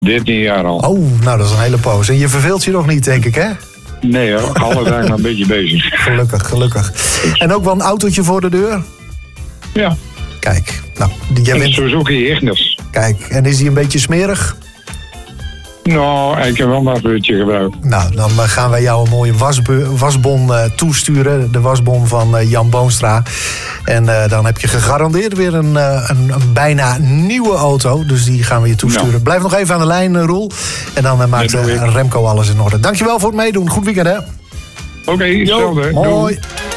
13 jaar al. Oh, nou dat is een hele poos. En je verveelt je nog niet, denk ik, hè? Nee hoor, alle dagen maar een beetje bezig. Gelukkig. En ook wel een autootje voor de deur? Ja. Kijk, nou, jij bent... Suzuki Ignis. Kijk, en is die een beetje smerig? Nou, ik heb wel maar een uurtje gebruikt. Nou, dan gaan wij jou een mooie wasbon toesturen. De wasbon van Jan Boonstra. En dan heb je gegarandeerd weer een bijna nieuwe auto. Dus die gaan we je toesturen. Nou. Blijf nog even aan de lijn, Roel. En dan maakt Remco alles in orde. Dankjewel voor het meedoen. Goed weekend, hè? Oké, hetzelfde. Mooi.